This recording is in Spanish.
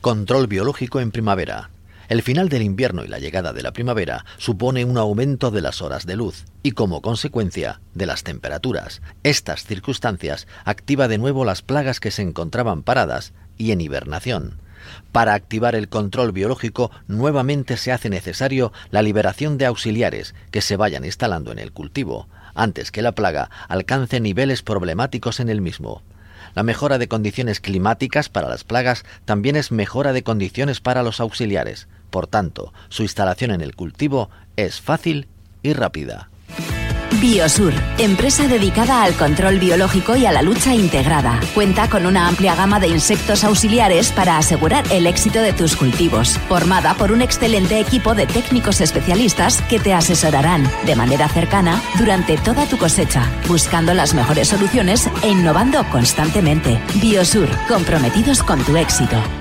Control biológico en primavera. El final del invierno y la llegada de la primavera supone un aumento de las horas de luz y, como consecuencia, de las temperaturas. Estas circunstancias activa de nuevo las plagas que se encontraban paradas y en hibernación. Para activar el control biológico, nuevamente se hace necesario la liberación de auxiliares que se vayan instalando en el cultivo, antes que la plaga alcance niveles problemáticos en el mismo. La mejora de condiciones climáticas para las plagas también es mejora de condiciones para los auxiliares. Por tanto, su instalación en el cultivo es fácil y rápida. Biosur, empresa dedicada al control biológico y a la lucha integrada. Cuenta con una amplia gama de insectos auxiliares para asegurar el éxito de tus cultivos. Formada por un excelente equipo de técnicos especialistas que te asesorarán de manera cercana durante toda tu cosecha, buscando las mejores soluciones e innovando constantemente. Biosur, comprometidos con tu éxito.